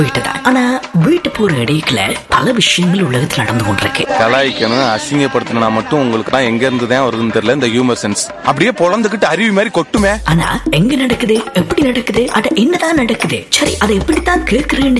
வீட்டுதான். ஆனா வீட்டு போற இடையில பல விஷயங்கள் உலகத்தில் நடந்து கொண்டிருக்கு. கலாய்க்கணும் அசிங்கப்படுத்தணும்னா மட்டும் உங்களுக்கு தான் எங்க இருந்து தான் வருதுன்னு தெரியல. இந்த ஹியூமர் சென்ஸ் அப்படியே பொழந்துகிட்டு அருவி மாதிரி கொட்டுமே. ஆனா எங்க நடக்குது, எப்படி நடக்குது, அட என்னதான் நடக்குது, சரி அதை எப்படித்தான் கேட்கிறேன்னு